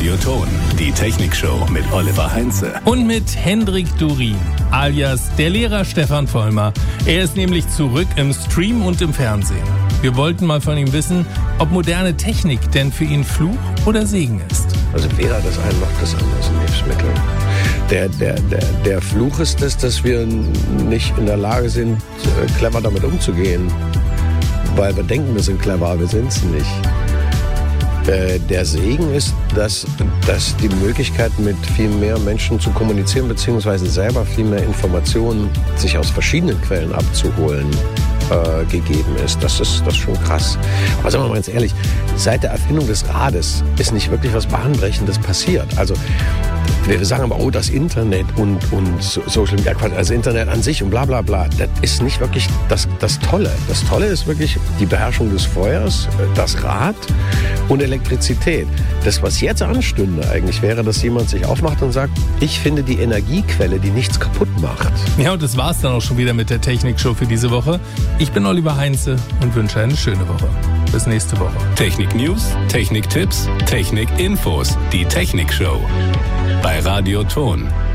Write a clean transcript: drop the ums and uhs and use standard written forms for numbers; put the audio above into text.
Radioton, die Technikshow mit Oliver Heinze. Und mit Hendrik Durin, alias der Lehrer Stefan Vollmer. Er ist nämlich zurück im Stream und im Fernsehen. Wir wollten mal von ihm wissen, ob moderne Technik denn für ihn Fluch oder Segen ist. Also weder das eine noch das andere ist ein Hilfsmittel. Der Fluch ist es, dass wir nicht in der Lage sind, clever damit umzugehen. Weil wir denken, wir sind clever, aber wir sind es nicht. Der Segen ist, dass die Möglichkeit, mit viel mehr Menschen zu kommunizieren, beziehungsweise selber viel mehr Informationen sich aus verschiedenen Quellen abzuholen, gegeben ist. Das ist schon krass. Aber sagen wir mal ganz ehrlich, seit der Erfindung des Rades ist nicht wirklich was Bahnbrechendes passiert. Also wir sagen aber, das Internet und Social Media, also Internet an sich und bla bla bla, das ist nicht wirklich das Tolle. Das Tolle ist wirklich die Beherrschung des Feuers, das Rad und Elektrizität. Das, was jetzt anstünde eigentlich, wäre, dass jemand sich aufmacht und sagt, ich finde die Energiequelle, die nichts kaputt macht. Ja, und das war's dann auch schon wieder mit der Technikshow für diese Woche. Ich bin Oliver Heinze und wünsche eine schöne Woche. Bis nächste Woche. Technik-News, Technik-Tipps, Technik-Infos, die Technikshow bei Radioton.